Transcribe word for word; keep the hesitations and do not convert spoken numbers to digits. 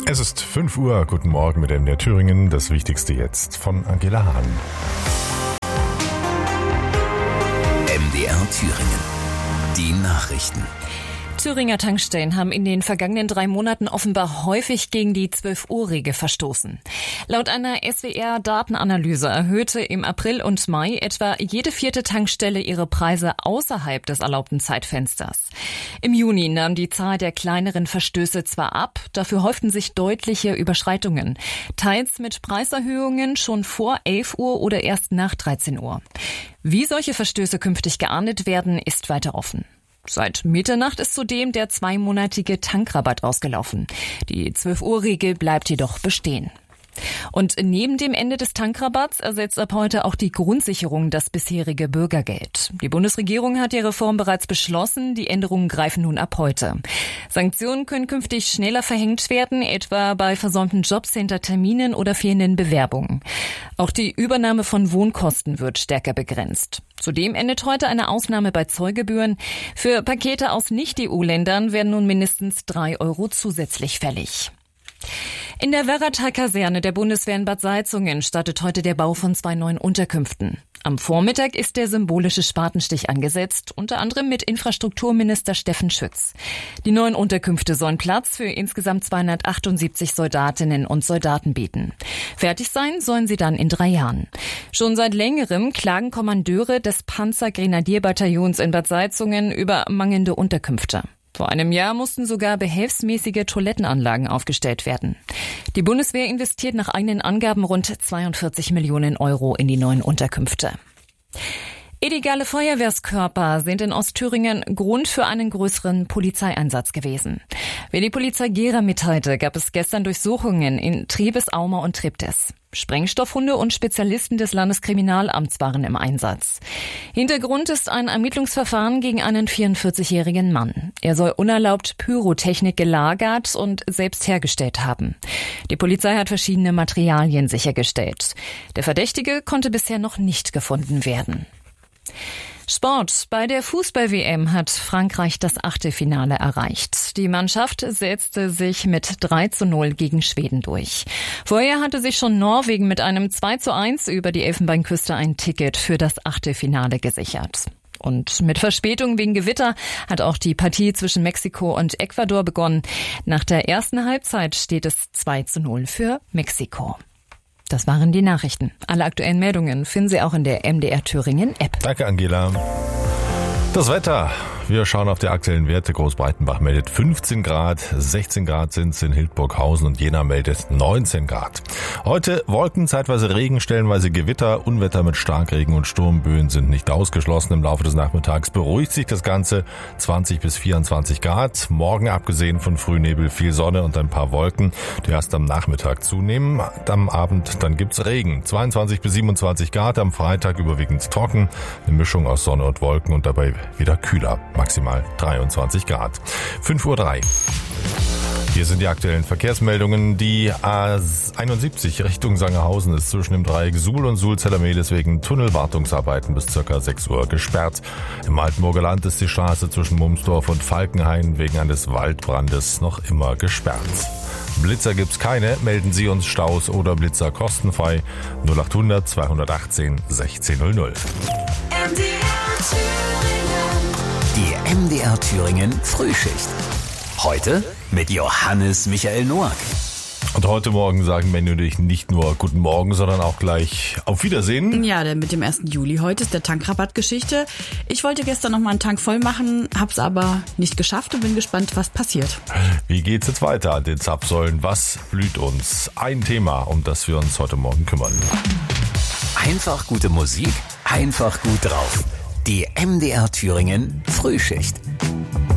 Es ist fünf Uhr. Guten Morgen mit M D R Thüringen. Das Wichtigste jetzt von Angela Hahn. M D R Thüringen. Die Nachrichten. Thüringer Tankstellen haben in den vergangenen drei Monaten offenbar häufig gegen die zwölf Uhr Regel verstoßen. Laut einer S W R-Datenanalyse erhöhte im April und Mai etwa jede vierte Tankstelle ihre Preise außerhalb des erlaubten Zeitfensters. Im Juni nahm die Zahl der kleineren Verstöße zwar ab, dafür häuften sich deutliche Überschreitungen, teils mit Preiserhöhungen schon vor elf Uhr oder erst nach dreizehn Uhr. Wie solche Verstöße künftig geahndet werden, ist weiter offen. Seit Mitternacht ist zudem der zweimonatige Tankrabatt ausgelaufen. Die zwölf Uhr Regel bleibt jedoch bestehen. Und neben dem Ende des Tankrabatts ersetzt ab heute auch die Grundsicherung das bisherige Bürgergeld. Die Bundesregierung hat die Reform bereits beschlossen. Die Änderungen greifen nun ab heute. Sanktionen können künftig schneller verhängt werden, etwa bei versäumten Jobcenter-Terminen oder fehlenden Bewerbungen. Auch die Übernahme von Wohnkosten wird stärker begrenzt. Zudem endet heute eine Ausnahme bei Zollgebühren. Für Pakete aus Nicht-E U-Ländern werden nun mindestens drei Euro zusätzlich fällig. In der Werratal-Kaserne der Bundeswehr in Bad Salzungen startet heute der Bau von zwei neuen Unterkünften. Am Vormittag ist der symbolische Spatenstich angesetzt, unter anderem mit Infrastrukturminister Steffen Schütz. Die neuen Unterkünfte sollen Platz für insgesamt zweihundertachtundsiebzig Soldatinnen und Soldaten bieten. Fertig sein sollen sie dann in drei Jahren. Schon seit längerem klagen Kommandeure des Panzergrenadierbataillons in Bad Salzungen über mangelnde Unterkünfte. Vor einem Jahr mussten sogar behelfsmäßige Toilettenanlagen aufgestellt werden. Die Bundeswehr investiert nach eigenen Angaben rund zweiundvierzig Millionen Euro in die neuen Unterkünfte. Illegale Feuerwehrskörper sind in Ostthüringen Grund für einen größeren Polizeieinsatz gewesen. Wie die Polizei Gera mitteilte, gab es gestern Durchsuchungen in Trebes, Auma und Triptis. Sprengstoffhunde und Spezialisten des Landeskriminalamts waren im Einsatz. Hintergrund ist ein Ermittlungsverfahren gegen einen vierundvierzigjährigen Mann. Er soll unerlaubt Pyrotechnik gelagert und selbst hergestellt haben. Die Polizei hat verschiedene Materialien sichergestellt. Der Verdächtige konnte bisher noch nicht gefunden werden. Sport. Bei der Fußball-W M hat Frankreich das Achtelfinale erreicht. Die Mannschaft setzte sich mit drei zu null gegen Schweden durch. Vorher hatte sich schon Norwegen mit einem zwei zu eins über die Elfenbeinküste ein Ticket für das Achtelfinale gesichert. Und mit Verspätung wegen Gewitter hat auch die Partie zwischen Mexiko und Ecuador begonnen. Nach der ersten Halbzeit steht es zwei zu null für Mexiko. Das waren die Nachrichten. Alle aktuellen Meldungen finden Sie auch in der M D R Thüringen App. Danke, Angela. Das Wetter. Wir schauen auf die aktuellen Werte. Großbreitenbach meldet fünfzehn Grad, sechzehn Grad sind es in Hildburghausen und Jena meldet neunzehn Grad. Heute Wolken, zeitweise Regen, stellenweise Gewitter, Unwetter mit Starkregen und Sturmböen sind nicht ausgeschlossen. Im Laufe des Nachmittags beruhigt sich das Ganze, zwanzig bis vierundzwanzig Grad. Morgen abgesehen von Frühnebel viel Sonne und ein paar Wolken, die erst am Nachmittag zunehmen. Am Abend dann gibt's Regen, zweiundzwanzig bis siebenundzwanzig Grad. Am Freitag überwiegend trocken, eine Mischung aus Sonne und Wolken und dabei wieder kühler. Maximal dreiundzwanzig Grad. fünf Uhr drei. Hier sind die aktuellen Verkehrsmeldungen. Die A einundsiebzig Richtung Sangerhausen ist zwischen dem Dreieck Suhl und Suhl-Zellermedes wegen Tunnelwartungsarbeiten bis ca. sechs Uhr gesperrt. Im Altenburger Land ist die Straße zwischen Mumsdorf und Falkenhain wegen eines Waldbrandes noch immer gesperrt. Blitzer gibt's keine, melden Sie uns Staus oder Blitzer kostenfrei null achthundert zweihundertachtzehn sechzehn null null. Die M D R Thüringen Frühschicht. Heute mit Johannes Michael Noack. Und heute Morgen sagen Menno und ich nicht nur Guten Morgen, sondern auch gleich Auf Wiedersehen. Ja, denn mit dem ersten Juli heute ist der Tankrabattgeschichte. Ich wollte gestern noch mal einen Tank voll machen, hab's aber nicht geschafft und bin gespannt, was passiert. Wie geht's jetzt weiter an den Zapfsäulen? Was blüht uns? Ein Thema, um das wir uns heute Morgen kümmern. Einfach gute Musik, einfach gut drauf. Die M D R Thüringen Frühschicht.